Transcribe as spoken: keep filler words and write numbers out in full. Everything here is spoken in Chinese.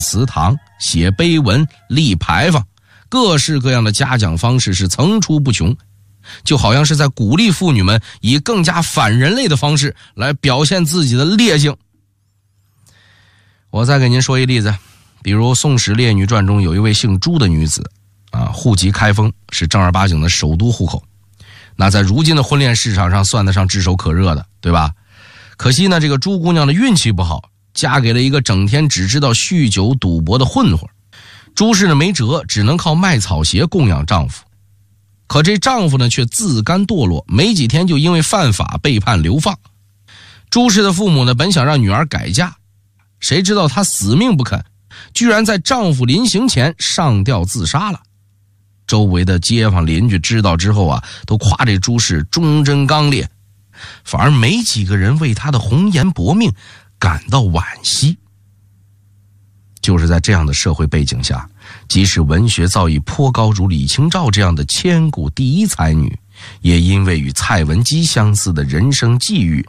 祠堂、写碑文、立牌坊，各式各样的嘉奖方式是层出不穷，就好像是在鼓励妇女们以更加反人类的方式来表现自己的烈性。我再给您说一例子，比如《宋史列女传》中有一位姓朱的女子啊，户籍开封，是正儿八经的首都户口，那在如今的婚恋市场上算得上炙手可热的，对吧？可惜呢，这个朱姑娘的运气不好，嫁给了一个整天只知道酗酒赌博的混混。朱氏呢没辙，只能靠卖草鞋供养丈夫。可这丈夫呢却自甘堕落，没几天就因为犯法被判流放。朱氏的父母呢本想让女儿改嫁，谁知道她死命不肯，居然在丈夫临行前上吊自杀了。周围的街坊邻居知道之后啊，都夸这朱氏忠贞刚烈，反而没几个人为她的红颜薄命感到惋惜。就是在这样的社会背景下，即使文学造诣颇高如李清照这样的千古第一才女，也因为与蔡文姬相似的人生际遇